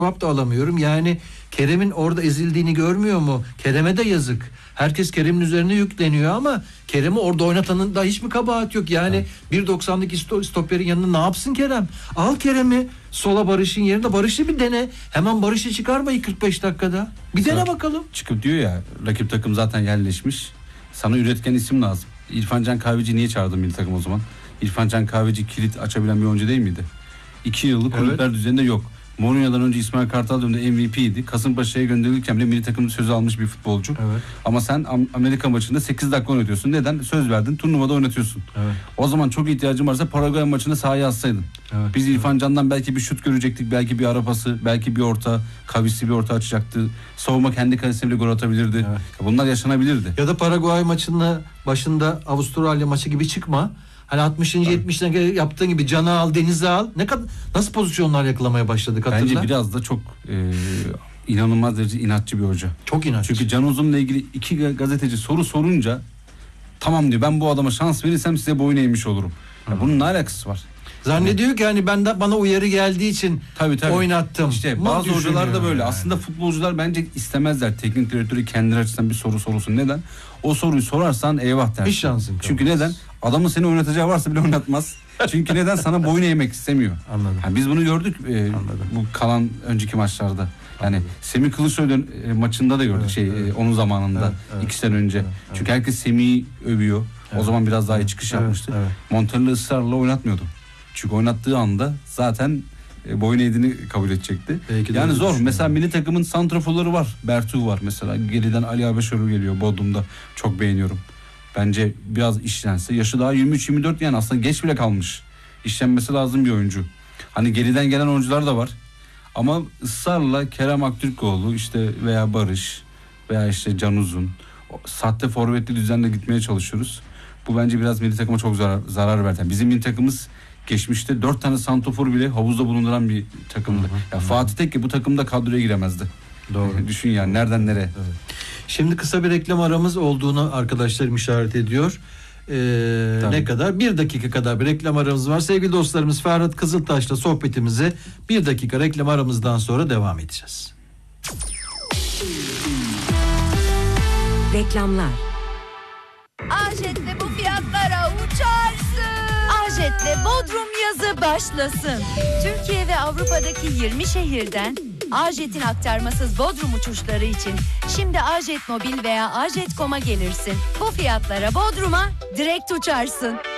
cevap da alamıyorum. Yani Kerem'in orada ezildiğini görmüyor mu? Kerem'e de yazık. Herkes Kerem'in üzerine yükleniyor ama Kerem'i orada oynatanın da hiç mi kabahat yok? Yani 1.90'lık stoperin yanına ne yapsın Kerem? Al Kerem'i sola, Barış'ın yerine, Barış'ı bir dene. Hemen Barış'ı çıkarma 45 dakikada. Bir dene bakalım. Çıkıp diyor ya, rakip takım zaten yerleşmiş. Sana üretken isim lazım. İrfan Can Kahveci niye çağırdın milli takım o zaman? İrfan Can Kahveci kilit açabilen bir oyuncu değil miydi? 2 yıllık kulüpler düzeninde yok. Mourinho'dan önce İsmail Kartal döneminde MVP'ydi. Kasımpaşa'ya gönderilirken bile milli takım sözü almış bir futbolcu. Evet. Ama sen Amerika maçında 8 dakika oynatıyorsun. Neden? Söz verdin, turnuvada oynatıyorsun. Evet. O zaman çok ihtiyacın varsa Paraguay maçında sahaya atsaydın. Evet. Biz İrfan Can'dan belki bir şut görecektik. Belki bir ara pası, belki bir orta, kavisli bir orta açacaktı. Savunma kendi kalesine bile gol atabilirdi. Evet. Bunlar yaşanabilirdi. Ya da Paraguay maçında başında Avustralya maçı gibi çıkma. Hani 60. 70'den yaptığın gibi Can'ı al, Deniz'i al. Nasıl pozisyonlar yakalamaya başladık hatırla. Bence biraz da çok inanılmaz derece inatçı bir hoca. Çok inatçı. Çünkü Can Uzun'la ilgili 2 gazeteci soru sorunca tamam diyor, ben bu adama şans verirsem size boyun eğmiş olurum. Ya bunun ne alakası var? Zannediyor ki hani bana uyarı geldiği için tabii. oynattım. İşte bazı hocalar da böyle. Yani. Aslında futbolcular bence istemezler teknik direktörü kendileri açısından bir soru sorulsun. Neden? O soruyu sorarsan eyvah dersin. Bir şansın kalmaz. Çünkü neden? Adamın seni oynatacağı varsa bile oynatmaz. Çünkü neden? Sana boyun eğmek istemiyor. Anladım. Yani biz bunu gördük bu kalan önceki maçlarda. Yani Semih Kılıçsoy'un maçında da gördük onun zamanında 2 sene önce. Evet. Çünkü herkes Semih'i övüyor. Evet. O zaman biraz daha iyi çıkış yapmıştı. Evet. Montella ısrarla oynatmıyordu. Çünkü oynattığı anda zaten boyun eğdiğini kabul edecekti. Yani zor. Mesela milli takımın santraforları var. Bertu var mesela. Geriden Ali Abeşoğlu geliyor Bodrum'da. Çok beğeniyorum. Bence biraz işlense. Yaşı daha 23-24 yani aslında geç bile kalmış. İşlenmesi lazım bir oyuncu. Hani geriden gelen oyuncular da var. Ama ısrarla Kerem Aktürkoğlu işte veya Barış veya işte Can Uzun sahte forvetli düzenle gitmeye çalışıyoruz. Bu bence biraz milli takıma çok zarar verdi. Bizim milli takımımız geçmişte 4 tane santrafor bile havuzda bulunduran bir takımdı. Fatih Tekke bu takımda kadroya giremezdi. Doğru. Düşün yani nereden nereye. Evet. Şimdi kısa bir reklam aramız olduğunu arkadaşlarım işaret ediyor. Ne kadar? 1 dakika kadar bir reklam aramız var. Sevgili dostlarımız, Ferhat Kızıltaş'la sohbetimize 1 dakika reklam aramızdan sonra devam edeceğiz. Reklamlar. Ajet'le bu fiyatlara uçarsın. Ajet'le Bodrum yazı başlasın. Türkiye ve Avrupa'daki 20 şehirden Ajet'in aktarmasız Bodrum uçuşları için şimdi Ajet Mobil veya Ajet.com'a gelirsin. Bu fiyatlara Bodrum'a direkt uçarsın.